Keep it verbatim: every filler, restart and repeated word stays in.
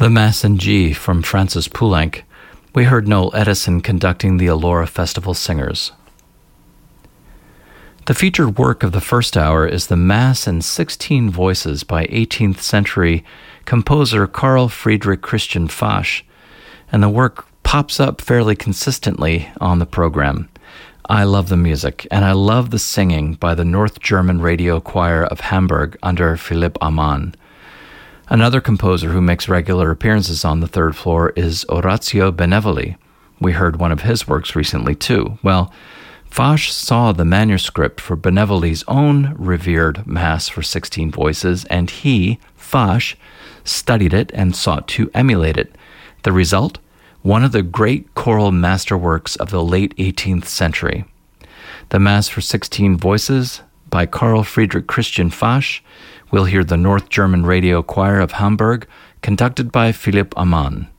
The Mass in G from Francis Poulenc. We heard Noel Edison conducting the Alora Festival Singers. The featured work of the first hour is the Mass in sixteen Voices by eighteenth century composer Carl Friedrich Christian Fasch, and the work pops up fairly consistently on the program. I love the music, and I love the singing by the North German Radio Choir of Hamburg under Philipp Amann. Another composer who makes regular appearances on the third floor is Orazio Benevoli. We heard one of his works recently, too. Well, Fasch saw the manuscript for Benevoli's own revered Mass for sixteen Voices, and he, Fasch, studied it and sought to emulate it. The result? One of the great choral masterworks of the late eighteenth century. The Mass for sixteen Voices by Carl Friedrich Christian Fasch. We'll hear the North German Radio Choir of Hamburg, conducted by Philipp Amann.